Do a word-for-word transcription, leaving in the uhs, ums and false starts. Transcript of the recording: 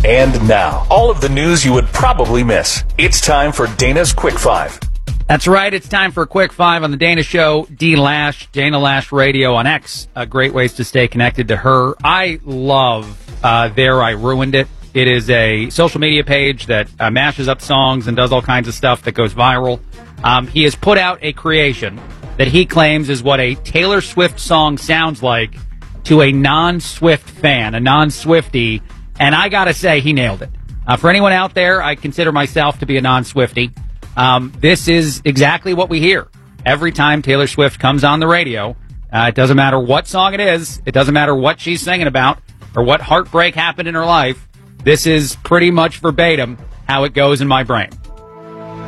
And now, all of the news you would probably miss. It's time for Dana's Quick Five. That's right. It's time for a Quick Five on the Dana Show. D Lash, Dana Lash Radio on X. Uh, great ways to stay connected to her. I love uh, There I Ruined It. It is a social media page that uh, mashes up songs and does all kinds of stuff that goes viral. Um, he has put out a creation that he claims is what a Taylor Swift song sounds like to a non-Swift fan, a non-Swiftie. And I got to say, he nailed it. Uh, for anyone out there, I consider myself to be a non-Swiftie. Um, this is exactly what we hear every time Taylor Swift comes on the radio. Uh, it doesn't matter what song it is. It doesn't matter what she's singing about or what heartbreak happened in her life. This is pretty much verbatim how it goes in my brain.